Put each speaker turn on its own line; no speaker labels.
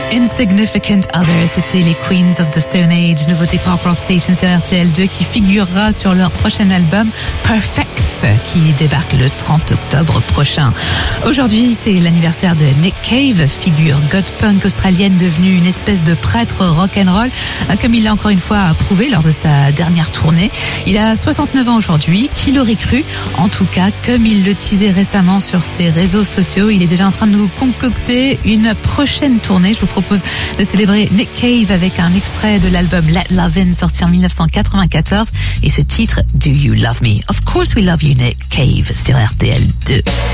Insignificant Other, c'était les Queens of the Stone Age, nouveauté pop rock station sur RTL2 qui figurera sur leur prochain album Perfect qui débarque le 30 octobre prochain. Aujourd'hui, c'est l'anniversaire de Nick Cave, figure god punk australienne devenue une espèce de prêtre rock'n'roll, comme il l'a encore une fois prouvé lors de sa dernière tournée. Il a 69 ans aujourd'hui, qui l'aurait cru? En tout cas, comme il le teasait récemment sur ses réseaux sociaux, il est déjà en train de nous concocter une prochaine tournée. Je vous propose de célébrer Nick Cave avec un extrait de l'album Let Love In, sorti en 1994, et ce titre Do You Love Me? Of course we love you, Nick Cave, sur RTL2.